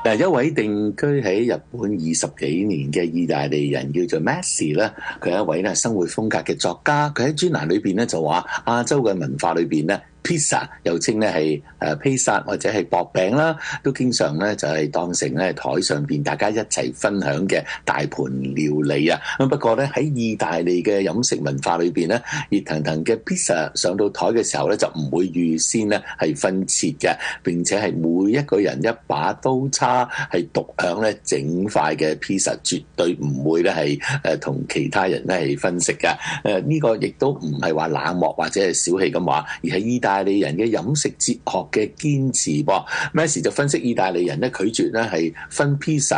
一位定居喺日本20幾年嘅意大利人叫做 Messi 咧，佢係一位咧生活風格嘅作家。佢喺專欄裏邊咧就話亞洲嘅文化裏邊咧，pizza 又稱咧係披薩或者係薄餅啦，都經常咧就係當成咧台上邊大家一齊分享嘅大盤料理啊。咁不過咧喺意大利嘅飲食文化裏邊咧，熱騰騰嘅 pizza 上到台嘅時候咧就唔會預先咧係分切嘅，並且係每一個人一把刀叉係獨享咧整塊嘅 pizza， 絕對唔會咧係同其他人咧係分食嘅。呢個亦都唔係話冷漠或者係小氣咁話，而係意大利人嘅飲食哲學嘅堅持噃。Messi 就分析意大利人咧拒絕咧係分 pizza